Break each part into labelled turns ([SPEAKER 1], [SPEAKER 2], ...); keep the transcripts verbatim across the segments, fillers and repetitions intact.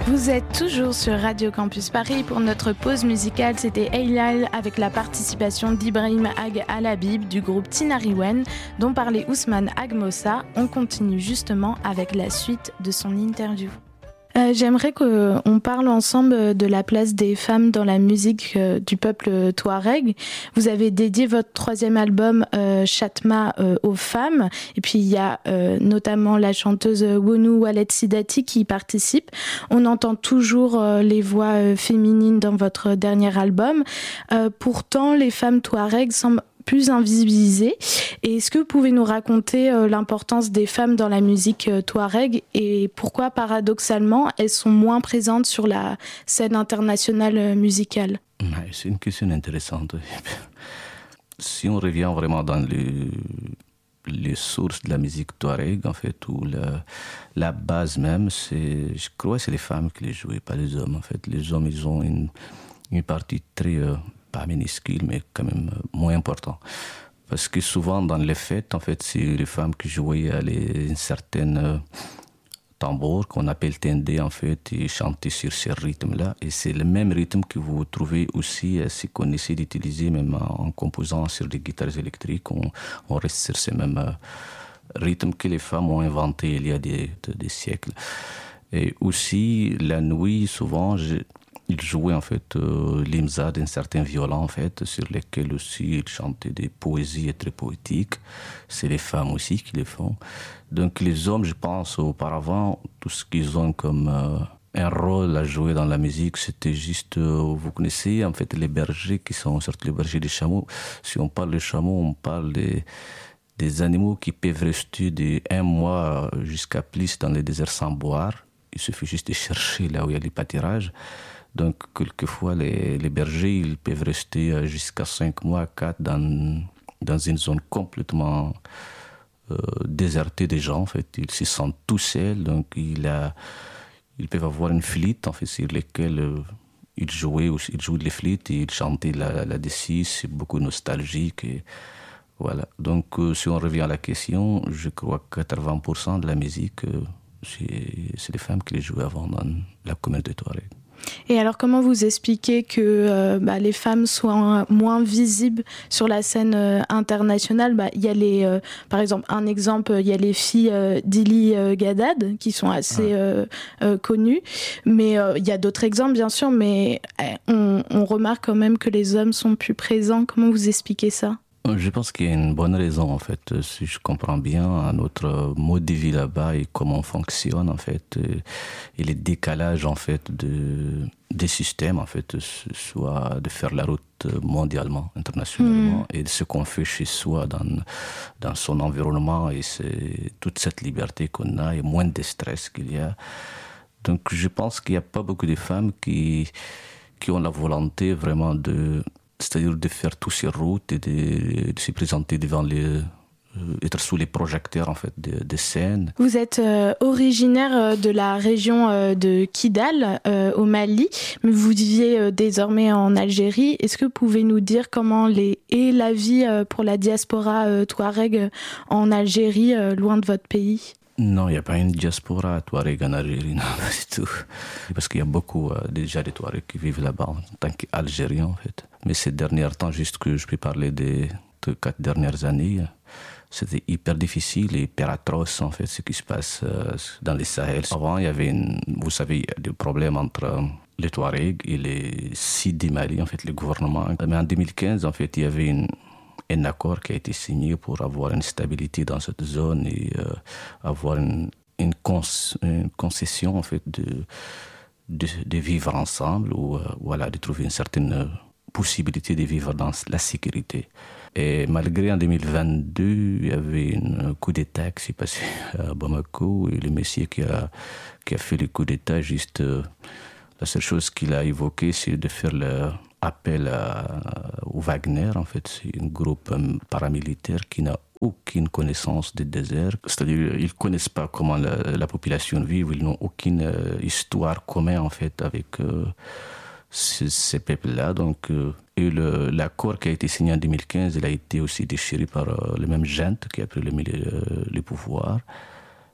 [SPEAKER 1] Vous êtes toujours sur Radio Campus Paris. Pour notre pause musicale, c'était Eilal avec la participation d'Ibrahim Ag Al-Habib du groupe Tinariwen dont parlait Ousmane Agmossa. On continue justement avec la suite de son interview. Euh, j'aimerais qu'on parle ensemble de la place des femmes dans la musique euh, du peuple touareg. Vous avez dédié votre troisième album euh, Chatma euh, aux femmes, et puis il y a euh, notamment la chanteuse Wounou Waled Sidati qui y participe. On entend toujours euh, les voix euh, féminines dans votre dernier album. Euh, pourtant, les femmes touareg semblent plus invisibilisées. Et est-ce que vous pouvez nous raconter euh, l'importance des femmes dans la musique euh, touareg et pourquoi, paradoxalement, elles sont moins présentes sur la scène internationale euh, musicale ?
[SPEAKER 2] C'est une question intéressante. Si on revient vraiment dans les, les sources de la musique touareg, en fait, ou la, la base même, c'est, je crois que c'est les femmes qui les jouaient, pas les hommes. En fait, les hommes, ils ont une, une partie très... Euh, pas minuscule, mais quand même moins important. Parce que souvent, dans les fêtes, en fait, c'est les femmes qui jouaient les, une certaine euh, tambour qu'on appelle tendé, en fait, et chantaient sur ces rythmes-là. Et c'est le même rythme que vous trouvez aussi, euh, si qu'on essaie d'utiliser, même en, en composant sur des guitares électriques, on, on reste sur ces mêmes euh, rythmes que les femmes ont inventés il y a des, des, des siècles. Et aussi, la nuit, souvent, je, il jouait en fait euh, l'imza d'un certain violon en fait, sur lesquels aussi il chantait des poésies très poétiques. C'est les femmes aussi qui les font. Donc les hommes, je pense, auparavant, tout ce qu'ils ont comme euh, un rôle à jouer dans la musique, c'était juste, euh, vous connaissez en fait les bergers qui sont surtout les bergers des chameaux. Si on parle des chameaux, on parle des des animaux qui peuvent rester de un mois jusqu'à plus dans les déserts sans boire. Il suffit juste de chercher là où il y a les pâturages. Donc, quelquefois, les, les bergers, ils peuvent rester jusqu'à cinq mois, quatre, dans, dans une zone complètement euh, désertée des gens, en fait. Ils se sentent tout seuls, donc il a, ils peuvent avoir une flûte, en fait, sur laquelle euh, ils jouaient, ils jouaient les flûtes et ils chantaient là, là-dessus. C'est beaucoup nostalgique. Et, voilà. Donc, euh, si on revient à la question, je crois que quatre-vingts pour cent de la musique, euh, c'est, c'est les femmes qui les jouaient avant dans la communauté touareg.
[SPEAKER 1] Et alors, comment vous expliquez que euh, bah, les femmes soient moins visibles sur la scène euh, internationale ? Bah, y a les, euh, par exemple, un exemple, il y a les filles euh, d'Ili euh, Gadad qui sont assez euh, euh, connues, mais il euh, y a d'autres exemples, bien sûr, mais euh, on, on remarque quand même que les hommes sont plus présents. Comment vous expliquez ça ?
[SPEAKER 2] Je pense qu'il y a une bonne raison, en fait, si je comprends bien notre mode de vie là-bas et comment on fonctionne, en fait, et les décalages, en fait, de, des systèmes, en fait, soit de faire la route mondialement, internationalement, mmh. et de ce qu'on fait chez soi dans, dans son environnement, et c'est toute cette liberté qu'on a, et moins de stress qu'il y a. Donc, je pense qu'il n'y a pas beaucoup de femmes qui, qui ont la volonté vraiment de... c'est-à-dire de faire toutes ces routes et de, de se présenter devant les, euh, être sous les projecteurs en fait des de scènes.
[SPEAKER 1] Vous êtes euh, originaire de la région euh, de Kidal euh, au Mali, mais vous viviez euh, désormais en Algérie. Est-ce que vous pouvez nous dire comment les, est la vie euh, pour la diaspora euh, touareg euh, en Algérie, euh, loin de votre pays ?
[SPEAKER 2] Non, il n'y a pas une diaspora touareg en Algérie, non, pas du tout. Parce qu'il y a beaucoup euh, déjà de Touaregs qui vivent là-bas en tant qu'Algériens, en fait. Mais ces derniers temps, juste que je peux parler des de quatre dernières années, c'était hyper difficile et hyper atroce, en fait, ce qui se passe euh, dans les Sahel. Avant, il y avait, une, vous savez, des problèmes entre euh, les Touaregs et les Sidi Mali, en fait, le gouvernement. Mais en deux mille quinze, en fait, il y avait une un accord qui a été signé pour avoir une stabilité dans cette zone et euh, avoir une, une, cons, une concession en fait de, de, de vivre ensemble ou euh, voilà, de trouver une certaine possibilité de vivre dans la sécurité. Et malgré en deux mille vingt-deux, il y avait un coup d'État qui s'est passé à Bamako et le monsieur qui a, qui a fait le coup d'État, juste euh, la seule chose qu'il a évoqué, c'est de faire le appel à, au Wagner, en fait, c'est un groupe paramilitaire qui n'a aucune connaissance du désert. C'est-à-dire, ils ne connaissent pas comment la, la population vit, ils n'ont aucune euh, histoire commune, en fait, avec euh, ces, ces peuples-là. Donc, euh, et le, l'accord qui a été signé en deux mille quinze, il a été aussi déchiré par euh, le même junte qui a pris le, euh, le pouvoir.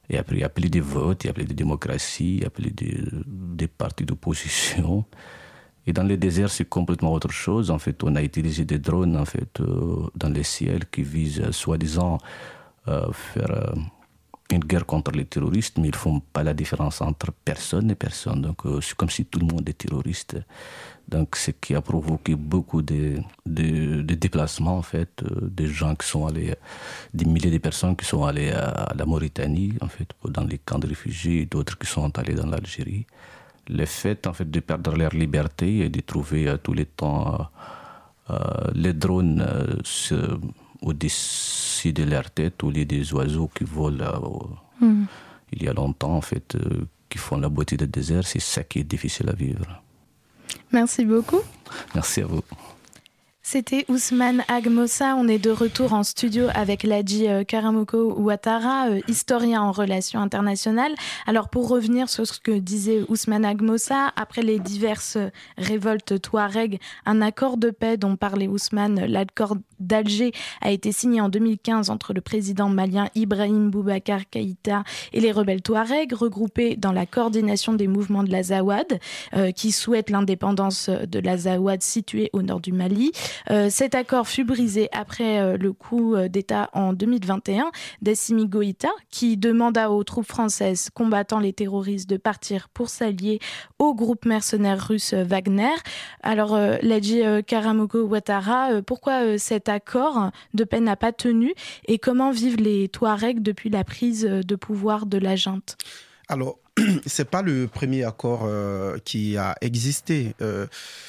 [SPEAKER 2] Et après, il n'y a plus de vote, il n'y a plus de démocratie, il n'y a plus de, de partis d'opposition. Et dans les déserts, c'est complètement autre chose. En fait, on a utilisé des drones en fait, euh, dans les ciels qui visent, euh, soi-disant, euh, faire euh, une guerre contre les terroristes, mais ils ne font pas la différence entre personne et personne. Donc, euh, c'est comme si tout le monde est terroriste. Donc, ce qui a provoqué beaucoup de, de, de déplacements, en fait, euh, des gens qui sont allés, des milliers de personnes qui sont allées à la Mauritanie, en fait, dans les camps de réfugiés, et d'autres qui sont allés dans l'Algérie. Le fait, en fait, de perdre leur liberté et de trouver euh, tous les temps euh, euh, les drones euh, se, au-dessus de leur tête, au lieu des oiseaux qui volent euh, mm. il y a longtemps, en fait, euh, qui font la beauté des déserts, c'est ça qui est difficile à vivre.
[SPEAKER 1] Merci beaucoup.
[SPEAKER 2] Merci à vous.
[SPEAKER 1] C'était Ousmane Agmossa. On est de retour en studio avec Ladji Karamoko Ouattara, euh, historien en relations internationales. Alors pour revenir sur ce que disait Ousmane Agmossa, après les diverses révoltes touareg, un accord de paix dont parlait Ousmane, l'accord d'Alger, a été signé en deux mille quinze entre le président malien Ibrahim Boubacar Keïta et les rebelles touareg, regroupés dans la coordination des mouvements de l'Azawad, euh, qui souhaitent l'indépendance de l'Azawad située au nord du Mali. Euh, cet accord fut brisé après euh, le coup d'État en deux mille vingt et un d'Assimi Goïta, qui demanda aux troupes françaises combattant les terroristes de partir pour s'allier au groupe mercenaire russe Wagner. Alors, euh, Ladji euh, Karamoko Ouattara, euh, pourquoi euh, cet accord de paix n'a pas tenu et comment vivent les Touaregs depuis la prise de pouvoir de la junte ?
[SPEAKER 3] Alors, c'est pas le premier accord euh, qui a existé. Euh,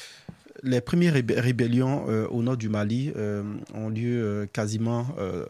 [SPEAKER 3] Les premières rébé- rébellions euh, au nord du Mali euh, ont lieu euh, quasiment euh,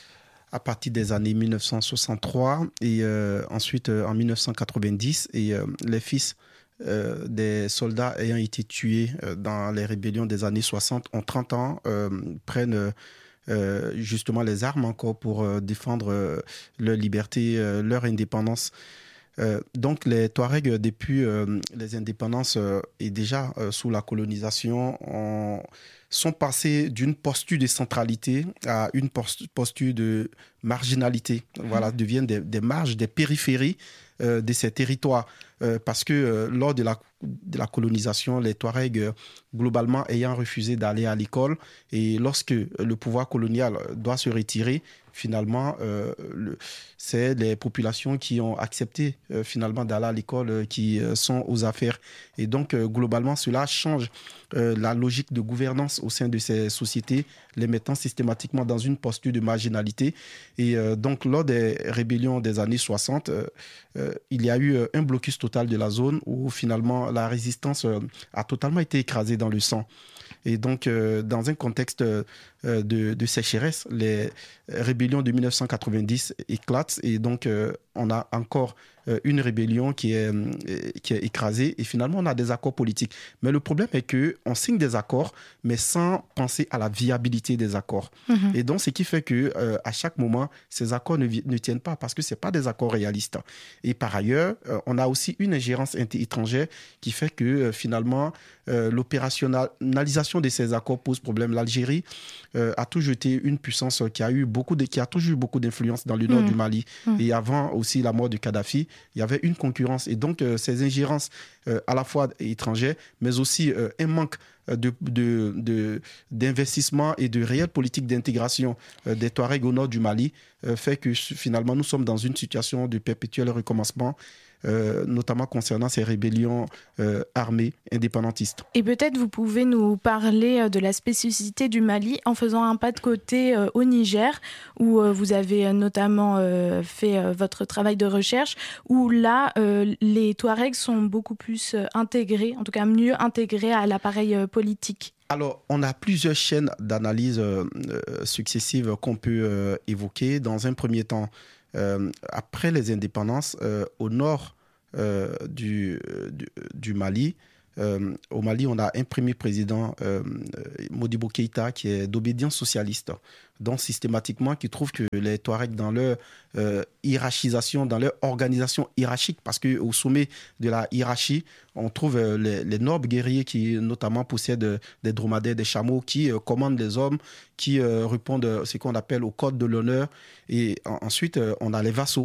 [SPEAKER 3] à partir des années dix-neuf cent soixante-trois et euh, ensuite euh, en dix-neuf cent quatre-vingt-dix. Et euh, les fils euh, des soldats ayant été tués euh, dans les rébellions des années soixante ont trente ans, euh, prennent euh, justement les armes encore pour euh, défendre euh, leur liberté, euh, leur indépendance. Euh, donc les Touaregs, depuis euh, les indépendances euh, et déjà euh, sous la colonisation, on, sont passés d'une posture de centralité à une post- posture de marginalité. Voilà, deviennent des, des marges, des périphéries euh, de ces territoires. Euh, parce que euh, lors de la, de la colonisation, les Touaregs, euh, globalement, ayant refusé d'aller à l'école, et lorsque le pouvoir colonial doit se retirer, finalement, euh, le, c'est les populations qui ont accepté euh, finalement d'aller à l'école euh, qui euh, sont aux affaires. Et donc, euh, globalement, cela change euh, la logique de gouvernance au sein de ces sociétés, les mettant systématiquement dans une posture de marginalité. Et euh, donc, lors des rébellions des années soixante, euh, euh, il y a eu euh, un blocus total de la zone où finalement la résistance euh, a totalement été écrasée dans le sang. Et donc, euh, dans un contexte euh, de, de sécheresse, les rébellions de dix-neuf cent quatre-vingt-dix éclatent. Et donc, euh, on a encore euh, une rébellion qui est, euh, qui est écrasée. Et finalement, on a des accords politiques. Mais le problème est qu'on signe des accords, mais sans penser à la viabilité des accords. Mmh. Et donc, ce qui fait qu'à euh, chaque moment, ces accords ne, ne tiennent pas parce que ce n'est pas des accords réalistes. Et par ailleurs, euh, on a aussi une ingérence étrangère qui fait que euh, finalement, euh, l'opérationnalisation de ces accords pose problème. L'Algérie euh, a toujours été une puissance qui a, eu beaucoup de, qui a toujours eu beaucoup d'influence dans le nord mmh. du Mali. Mmh. Et avant aussi la mort de Kadhafi, il y avait une concurrence. Et donc, euh, ces ingérences euh, à la fois étrangères, mais aussi euh, un manque De, de, de, d'investissement et de réelle politique d'intégration euh, des Touaregs au nord du Mali euh, fait que finalement nous sommes dans une situation de perpétuel recommencement, euh, notamment concernant ces rébellions euh, armées indépendantistes.
[SPEAKER 1] Et peut-être vous pouvez nous parler de la spécificité du Mali en faisant un pas de côté euh, au Niger, où euh, vous avez notamment euh, fait euh, votre travail de recherche, où là, euh, les Touaregs sont beaucoup plus euh, intégrés, en tout cas mieux intégrés à l'appareil euh, politique.
[SPEAKER 3] Alors, on a plusieurs chaînes d'analyse euh, successives qu'on peut euh, évoquer. Dans un premier temps, euh, après les indépendances, euh, au nord euh, du, du, du Mali, euh, au Mali, on a un premier président, euh, Modibo Keïta, qui est d'obédience socialiste. Donc, systématiquement, qui trouve que les Touaregs, dans leur euh, hiérarchisation, dans leur organisation hiérarchique, parce qu'au sommet de la hiérarchie, on trouve euh, les, les nobles guerriers qui, notamment, possèdent des dromadaires, des chameaux, qui euh, commandent les hommes, qui euh, répondent à ce qu'on appelle au code de l'honneur. Et en, ensuite, euh, on a les vassaux.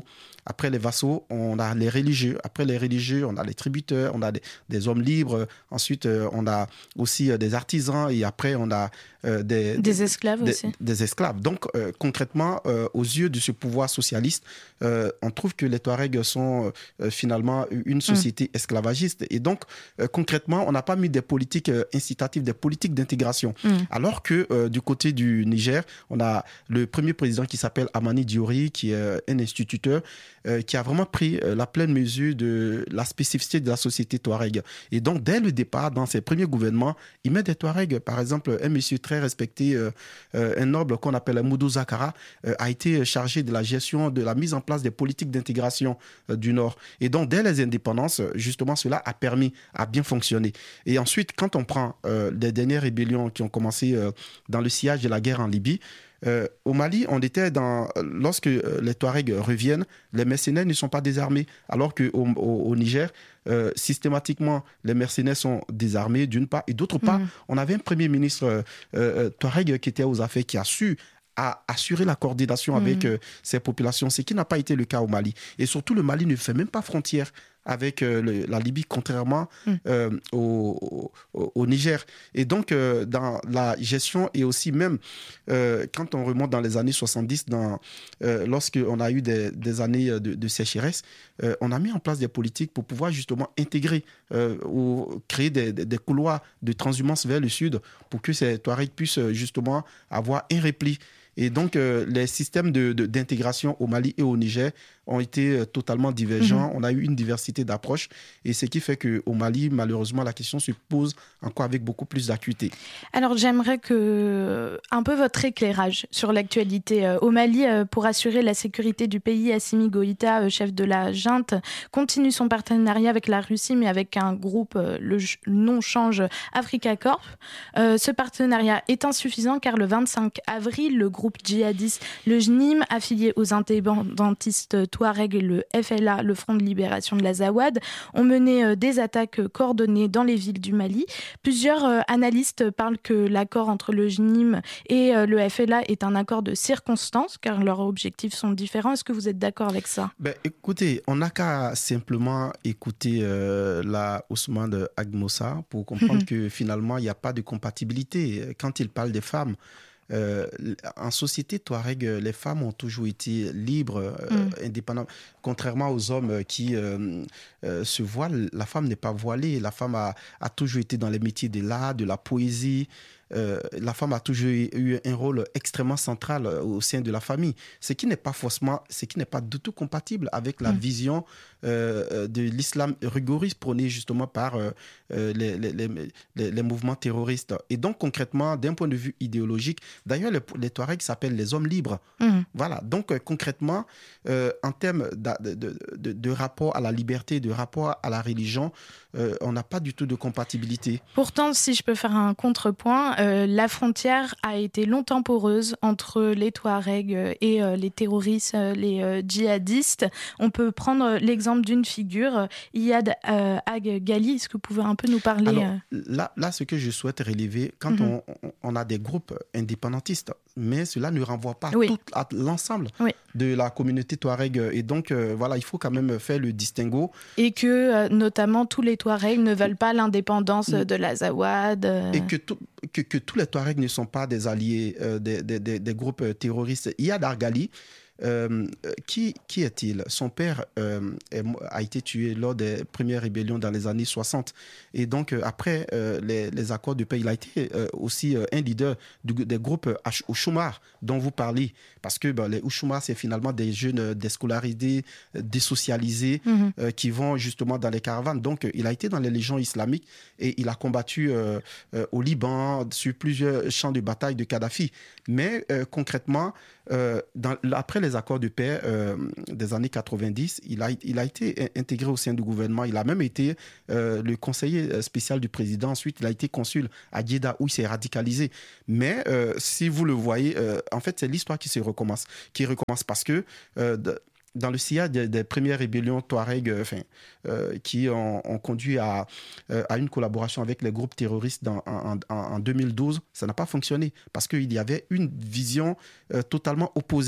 [SPEAKER 3] Après les vassaux, on a les religieux. Après les religieux, on a les tributeurs, on a des, des hommes libres. Ensuite, euh, on a aussi euh, des artisans. Et après, on a euh, des,
[SPEAKER 1] des... Des esclaves
[SPEAKER 3] des,
[SPEAKER 1] aussi.
[SPEAKER 3] Des esclaves. Donc, euh, concrètement, euh, aux yeux de ce pouvoir socialiste, euh, on trouve que les Touaregs sont euh, finalement une société mmh. esclavagiste. Et donc, euh, concrètement, on n'a pas mis des politiques euh, incitatives, des politiques d'intégration. Mmh. Alors que euh, du côté du Niger, on a le premier président qui s'appelle Amani Diori, qui est un instituteur, euh, qui a vraiment pris euh, la pleine mesure de la spécificité de la société Touareg. Et donc, dès le départ, dans ses premiers gouvernements, il met des Touaregs. Par exemple, un monsieur très respecté, euh, euh, un noble qu'on appelle Moudou Zakara, euh, a été chargé de la gestion, de la mise en place des politiques d'intégration euh, du Nord. Et donc, dès les indépendances, justement, cela a permis à bien fonctionner. Et ensuite, quand on prend euh, les dernières rébellions qui ont commencé euh, dans le sillage de la guerre en Libye, Euh, au Mali, on était dans lorsque euh, les Touaregs reviennent, les mercenaires ne sont pas désarmés, alors qu'au au, au Niger, euh, systématiquement, les mercenaires sont désarmés d'une part, et d'autre part, mmh. on avait un premier ministre euh, euh, Touareg qui était aux affaires, qui a su à assurer la coordination mmh. avec euh, ces populations, ce qui n'a pas été le cas au Mali. Et surtout, le Mali ne fait même pas frontière avec euh, le, la Libye, contrairement mmh. euh, au, au, au Niger. Et donc, euh, dans la gestion, et aussi même, euh, quand on remonte dans les années soixante-dix, dans, euh, lorsqu'on a eu des, des années de, de sécheresse, euh, on a mis en place des politiques pour pouvoir justement intégrer euh, ou créer des, des, des couloirs de transhumance vers le sud pour que ces Touaregs puissent justement avoir un repli. Et donc, euh, les systèmes de, de, d'intégration au Mali et au Niger ont été euh, totalement divergents. Mmh. On a eu une diversité d'approches. Et ce qui fait qu'au Mali, malheureusement, la question se pose encore avec beaucoup plus d'acuité.
[SPEAKER 1] Alors, j'aimerais que, un peu votre éclairage sur l'actualité. Euh, au Mali, euh, pour assurer la sécurité du pays, Assimi Goïta, euh, chef de la junte, continue son partenariat avec la Russie, mais avec un groupe, euh, le nom change, Africa Corp. Euh, ce partenariat est insuffisant car le vingt-cinq avril, le groupe djihadiste, le J N I M, affilié aux indépendantistes Touareg et le F L A, le Front de Libération de l'Azawad, ont mené euh, des attaques coordonnées dans les villes du Mali. Plusieurs euh, analystes parlent que l'accord entre le J N I M et euh, le F L A est un accord de circonstance, car leurs objectifs sont différents. Est-ce que vous êtes d'accord avec ça ?
[SPEAKER 3] Ben, écoutez, on n'a qu'à simplement écouter euh, la Ousmane Agmossa pour comprendre que finalement, il n'y a pas de compatibilité. Quand il parle des femmes, Euh, en société Touareg, les femmes ont toujours été libres, euh, mm. indépendantes. Contrairement aux hommes qui euh, euh, se voilent, la femme n'est pas voilée. La femme a, a toujours été dans les métiers de l'art, de la poésie. Euh, la femme a toujours eu un rôle extrêmement central au sein de la famille, ce qui n'est pas forcément, ce qui n'est pas du tout compatible avec la mmh. vision euh, de l'islam rigoriste prôné justement par euh, les, les, les, les mouvements terroristes. Et donc concrètement, d'un point de vue idéologique, d'ailleurs les, les Touaregs s'appellent les hommes libres. Mmh. Voilà. Donc euh, concrètement, euh, en termes de, de, de, de rapport à la liberté, de rapport à la religion, euh, on n'a pas du tout de compatibilité.
[SPEAKER 1] Pourtant, si je peux faire un contrepoint, Euh, la frontière a été longtemps poreuse entre les Touaregs et euh, les terroristes, euh, les euh, djihadistes. On peut prendre l'exemple d'une figure, Iyad euh, Ag Ghali. Est-ce que vous pouvez un peu nous parler
[SPEAKER 3] Alors,
[SPEAKER 1] euh...
[SPEAKER 3] là, là, ce que je souhaite relever, quand mm-hmm. on, on a des groupes indépendantistes, mais cela ne renvoie pas
[SPEAKER 1] oui.
[SPEAKER 3] tout, à l'ensemble oui. de la communauté Touareg. Et donc, euh, voilà, il faut quand même faire le distinguo.
[SPEAKER 1] Et que, euh, notamment, tous les Touaregs ne veulent pas l'indépendance de l'Azawad. Euh...
[SPEAKER 3] Et que, tout, que, que tous les Touaregs ne sont pas des alliés euh, des, des, des, des groupes terroristes. Iyad Ghali, Euh, qui, qui est-il ? Son père euh, est, a été tué lors des premières rébellions dans les années soixante. Et donc, euh, après euh, les, les accords de paix, il a été euh, aussi euh, un leader du, des groupes Ouchoumar dont vous parlez. Parce que ben, les Ouchoumar, c'est finalement des jeunes déscolarisés, désocialisés, mm-hmm. euh, qui vont justement dans les caravanes. Donc, euh, il a été dans les légions islamiques et il a combattu euh, euh, au Liban, sur plusieurs champs de bataille de Kadhafi. Mais euh, concrètement, euh, dans, après les accords de paix euh, des années quatre-vingt-dix, il a, il a été intégré au sein du gouvernement. Il a même été euh, le conseiller spécial du président. Ensuite, il a été consul à Djeddah où il s'est radicalisé. Mais euh, si vous le voyez, euh, en fait, c'est l'histoire qui se recommence, qui recommence parce que euh, de, dans le sillage des, des premières rébellions Touareg euh, enfin, euh, qui ont, ont conduit à, euh, à une collaboration avec les groupes terroristes dans, en, en, en deux mille douze, ça n'a pas fonctionné parce qu'il y avait une vision euh, totalement opposée.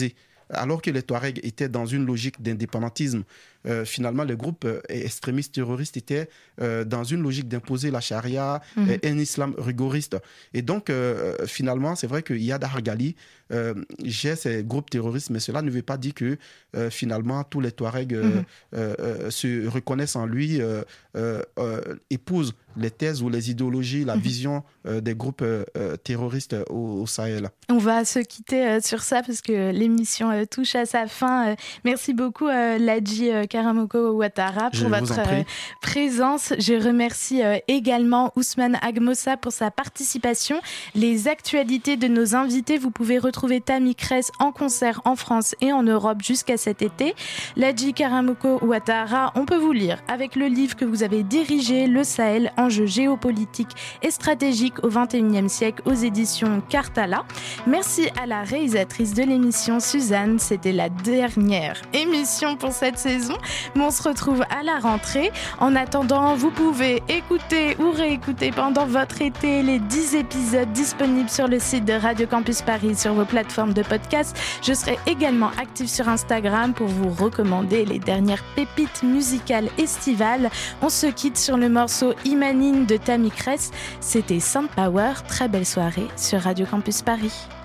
[SPEAKER 3] alors que les Touaregs étaient dans une logique d'indépendantisme, euh, finalement les groupes euh, extrémistes terroristes étaient euh, dans une logique d'imposer la charia, mmh. et un islam rigoriste. Et donc euh, finalement c'est vrai que Iyad Argali euh, gère ces groupes terroristes, mais cela ne veut pas dire que euh, finalement tous les Touaregs euh, mmh. euh, euh, se reconnaissent en lui, euh, euh, euh, épousent les thèses ou les idéologies, la mmh. vision euh, des groupes euh, terroristes au, au Sahel.
[SPEAKER 1] On va se quitter euh, sur ça parce que l'émission euh, touche à sa fin. Euh, merci beaucoup euh, Ladji euh, Karamoko Ouattara pour votre euh, présence. Je remercie euh, également Ousmane Agmossa pour sa participation. Les actualités de nos invités, vous pouvez retrouver Tammy Kress en concert en France et en Europe jusqu'à cet été. Ladji Karamoko Ouattara, on peut vous lire avec le livre que vous avez dirigé, Le Sahel, enjeux géopolitiques et stratégiques au vingt et unième siècle aux éditions Karthala. Merci à la réalisatrice de l'émission, Suzanne. C'était la dernière émission pour cette saison, mais on se retrouve à la rentrée. En attendant, vous pouvez écouter ou réécouter pendant votre été les dix épisodes disponibles sur le site de Radio Campus Paris, sur vos plateformes de podcast. Je serai également active sur Instagram pour vous recommander les dernières pépites musicales estivales. On se quitte sur le morceau Imanine de Tammy Kress. C'était Sound Power. Très belle soirée sur Radio Campus Paris.